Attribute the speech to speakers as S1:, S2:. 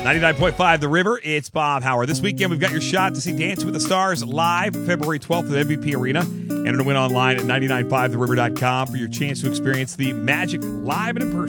S1: 99.5 The River, it's Bob Howard. This weekend, we've got your shot to see Dancing with the Stars live February 12th at MVP Arena. Enter to win online at 995theriver.com for your chance to experience the magic live and in person.